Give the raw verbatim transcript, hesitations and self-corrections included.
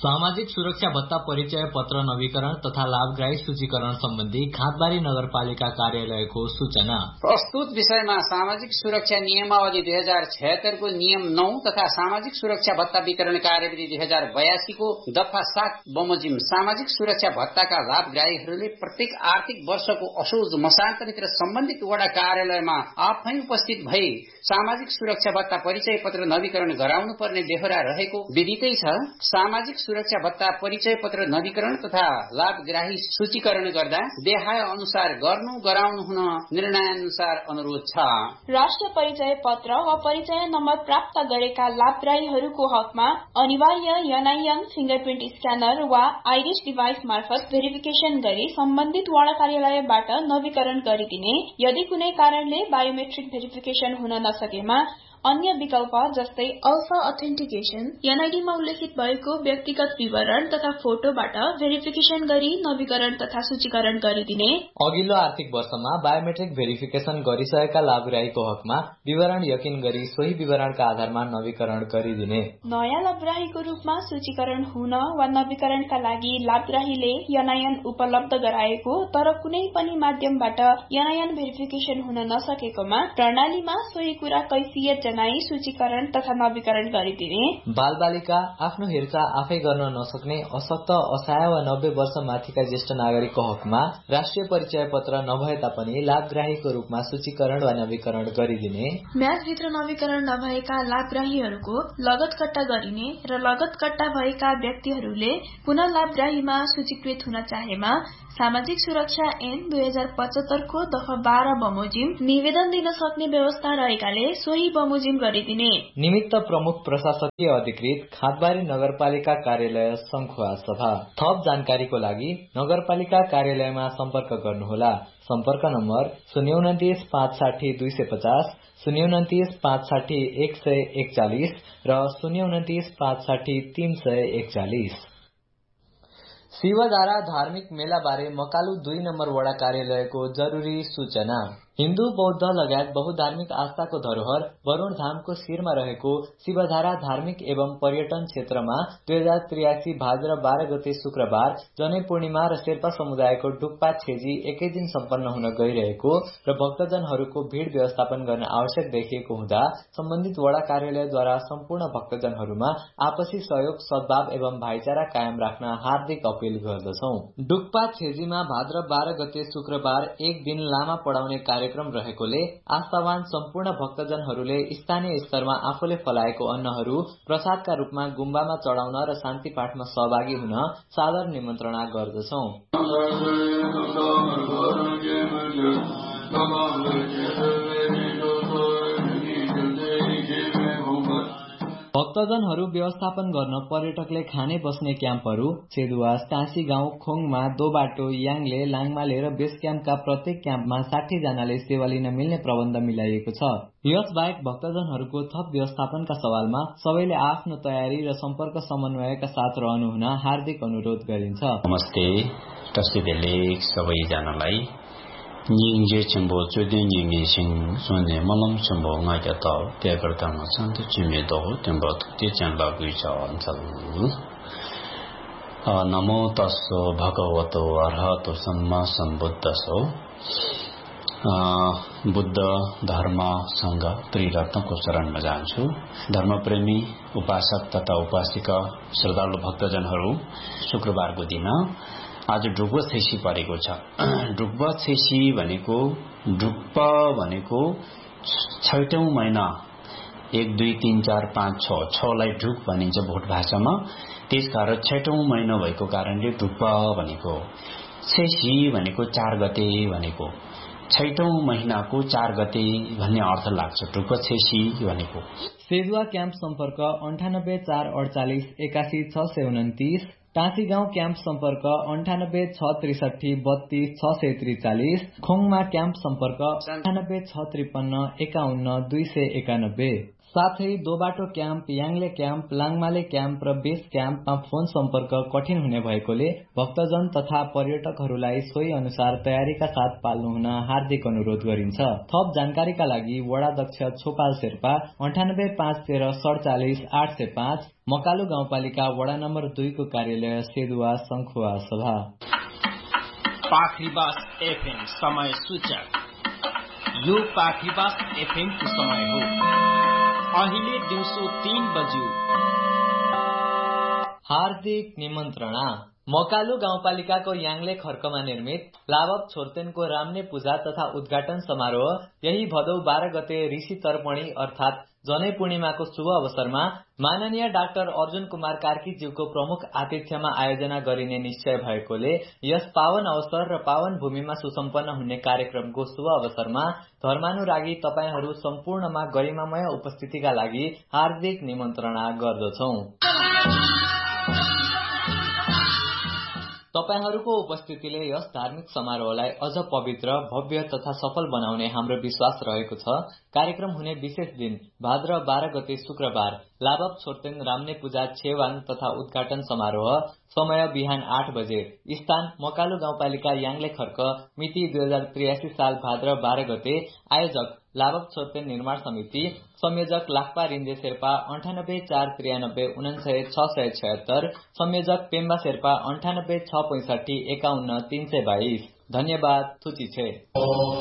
सामाजिक सुरक्षा भत्ता परिचय पत्र नवीकरण तथा लाभग्राही सूचीकरण सम्बन्धी खातबारी नगरपालिका कार्यालयको सूचना। प्रस्तुत विषयमा सामाजिक सुरक्षा नियमावली दुई हजार छयत्तरको नियम नौ तथा सामाजिक सुरक्षा भत्ता वितरण कार्यविधि दुई हजार बयासीको दफा सात बमोजिम सामाजिक सुरक्षा भत्ताका लाभग्राहीहरूले प्रत्येक आर्थिक वर्षको असोज मसान्तरित र सम्बन्धित वडा कार्यालयमा आफै उपस्थित भई सामाजिक सुरक्षा भत्ता परिचय पत्र नवीकरण गराउनु पर्ने बेहोरा रहेको विदितै छ। सामाजिक सुरक्षा भत्ता परिचय पत्र नवीकरण तथा लाभग्राही सूचीकरण गर्दा देहाय अनुसार गर्नु गराउनु हुन निर्णयानुसार अनुरोध छ। राष्ट्रिय परिचय पत्र वा परिचय नम्बर प्राप्त गरेका लाभग्राहीहरूको हकमा अनिवार्य एनआईएन फिंगरप्रिन्ट स्क्यानर वा आइरिस डिभाइस मार्फत भेरिफिकेशन गरी सम्बन्धित वडा कार्यालयबाट नवीकरण गरिदिने। यदि कुनै कारणले बायोमेट्रिक भेरिफिकेशन हुन नसकेमा अन्य विकल्प जस्तै अल्फा अथेन्टिकेशन एनआईडीमा उल्लेखित भएको व्यक्तिगत विवरण तथा फोटोबाट भेरिफिकेशन गरी नवीकरण तथा सूचीकरण गरिदिने। अघिल्लो आर्थिक वर्षमा बायोमेट्रिक भेरिफिकेशन गरिसकेका लाभग्राहीको हकमा विवरण यकिन गरी सोही विवरणका आधारमा नवीकरण गरिदिने। नयाँ लाभग्राहीको रूपमा सूचीकरण हुन वा नवीकरणका लागि लाभग्राहीले एनआईएन उपलब्ध गराएको तर कुनै पनि माध्यमबाट एनआईएन भेरिफिकेशन हुन नसकेकोमा प्रणालीमा सोही कुरा कैफियत जनाई सूचीकरण तथा नवीकरण गरिदिने। बालबालिका आफ्नो हेरचाह आफै गर्न नसक्ने अशक्त असहाय वा नब्बे वर्ष माथिका ज्येष्ठ नागरिकको हकमा राष्ट्रिय परिचय पत्र नभए तापनि लाभग्राहीको रूपमा सूचीकरण वा नवीकरण गरिदिने। म्याचभित्र नवीकरण नभएका लाभग्राहीहरूको लगत कट्टा गरिने र लगत कट्टा भएका व्यक्तिहरूले पुनः लाभग्राहीमा सूचीकृत हुन चाहेमा सामाजिक सुरक्षा ऐन दुई हजार पचहत्तरको दफा बाह्र बमोजिम निवेदन दिन सक्ने व्यवस्था रहेकाले सोही बमोजिम गरिदिने। निमित्त प्रमुख प्रशासकीय अधिकृत खातबारी नगरपालिका कार्यालय सङ्खुवा सभा। थप जानकारीको लागि नगरपालिका कार्यालयमा सम्पर्क गर्नुहोला। सम्पर्क नम्बर शून्य उन्तिस पाँच साठी दुई सय पचास शून्य उन्तिस पाँच साठी एक सय एकचालिस र शून्य उन्तिस पाँच साठी तीन सय एकचालिस। शिवधारा धार्मिक मेला बारे मकालु दुई नम्बर वडा कार्यालयको जरुरी सूचना। हिन्दू बौद्ध लगायत बहुधार्मिक आस्थाको धरोहर वरुण धामको शिरमा रहेको शिवधारा धार्मिक एवं पर्यटन क्षेत्रमा दुई हजार त्रियासी भाद्र बाह्र गते शुक्रबार जनै पूर्णिमा र शेर्पा समुदायको डुक्पा छेजी एकै दिन सम्पन्न हुन गइरहेको र भक्तजनहरूको भीड़ व्यवस्थापन गर्न आवश्यक देखिएको हुँदा सम्बन्धित वडा कार्यालयद्वारा सम्पूर्ण भक्तजनहरूमा आपसी सहयोग सद्भाव एवं भाइचारा कायम राख्न हार्दिक अपील गर्दछौं। डुक्पा छेजीमा भाद्र बाह्र गते शुक्रबार एक दिन लामा पढाउने कार्यक्रम रहेकोले आस्थावान सम्पूर्ण भक्तजनहरूले स्थानीय स्तरमा आफूले फलाएको अन्नहरू प्रसादका रूपमा गुम्बामा चढाउन र शान्ति पाठमा सहभागी हुन सादर निमन्त्रणा गर्दछौं। भक्तजनहरू व्यवस्थापन गर्न पर्यटकले खाने बस्ने क्याम्पहरू सेदुवास टाँसी गाउँ खोङमा दो बाटो याङले लाङमाले र बेस क्याम्पका प्रत्येक क्याम्पमा साठी जनाले सेवा लिन मिल्ने प्रबन्ध मिलाइएको छ। यस बाहेक भक्तजनहरूको थप व्यवस्थापनका सवालमा सबैले आफ्नो तयारी र सम्पर्क समन्वयका साथ रहनुहुन हार्दिक अनुरोध गरिन्छ। नमस्ते टस्टिदेले सबैजनालाई निङजे चम्बो चोदे निङे सिङ सोने मलम चम्बो ngaja ta te pertama sant chime do tembat te chanla guicha ansal namo tasso bhagavato arhato samma sambuddhaso Buddha धर्म संघ त्रिरत्नको शरणमा जान्छु। धर्मप्रेमी उपासक तथा उपासिका श्रद्धालु भक्तजनहरू शुक्रबारको दिन आज डुक्प छेसी परेको छ। डुक्प छेसी भनेको डुक्प भनेको छैटौं महिना एक दुई तीन चार पाँच छ छलाई ढुक भनिन्छ भोट भाषामा। त्यसकारण छैटौं महिना भएको कारणले डुक्प भनेको। छेसी भनेको चार गते भनेको छैटौं महिनाको चार गते भन्ने अर्थ लाग्छ डुक्प छेसी भनेको। सेदुवा क्याम्प सम्पर्क अन्ठानब्बे चार अडचालिस एकासी छ सय उन्तिस। टाँसी गाउँ क्याम्प सम्पर्क अन्ठानब्बे छ त्रिसठी बत्तीस छ सय त्रिचालिस। खोङमा क्याम्प सम्पर्क अन्ठानब्बे छ त्रिपन्न एकाउन्न दुई सय एकानब्बे। साथै दोबाटो क्याम्प, याङले क्याम्प, लाङमाले क्याम्प र बेस क्याम्पमा फोन सम्पर्क कठिन हुने भएकोले भक्तजन तथा पर्यटकहरूलाई सोही अनुसार तयारीका साथ पाल्नु हुन हार्दिक अनुरोध गरिन्छ। थप जानकारीका लागि वडाध्यक्ष छोपाल शेर्पा अन्ठानब्बे पाँच तेह्र सडचालिस आठ सय पाँच, मकालु गाउँपालिका वडा नम्बर दुईको कार्यालय सेदुवा शङ्खुवा सभा। पाखरीबास एफएम समय सूचक। यो पाखरीबास एफएम को समय हो अहिले दिउँसो तीन बज्यो। हार्दिक निमन्त्रणा। मकालु गाउँपालिकाको याङले खर्कमा निर्मित लाभप छोर्तेनको रामने पूजा तथा उद्घाटन समारोह यही भदौ बाह्र गते ऋषि तर्पणी अर्थात जनै पूर्णिमाको शुभ अवसरमा माननीय डाक्टर अर्जुन कुमार कार्कीज्यूको प्रमुख आतिथ्यमा आयोजना गरिने निश्चय भएकोले यस पावन अवसर र पावन भूमिमा सुसम्पन्न हुने कार्यक्रमको शुभ अवसरमा धर्मानुरागी तपाईहरू सम्पूर्णमा गरिमामय उपस्थितिका लागि हार्दिक निमन्त्रणा गर्दछौं। तपाईहरूको उपस्थितिले यस धार्मिक समारोहलाई अझ पवित्र, भव्य तथा सफल बनाउने हाम्रो विश्वास रहेको छ। कार्यक्रम हुने विशेष दिन भाद्र बाह्र गते शुक्रबार लाभप छोर्तेन रामने पूजा छेवाङ तथा उद्घाटन समारोह, समय बिहान आठ बजे, स्थान मकालु गाउँपालिका याङले खर्क, मिति दुई हजार त्रियासी साल भाद्र बाह्र गते। आयोजक लाभप छोर्तेन निर्माण समिति, संयोजक लाक्पा रिन्जे शेर्पा अन्ठानब्बे चार त्रियानब्बे उनासय छ सय छयत्तर, संयोजक पेम्बा शेर्पा अन्ठानब्बे छ पैंसठी एकाउन्न तीन सय बाइस। धन्यवाद। थुची छे।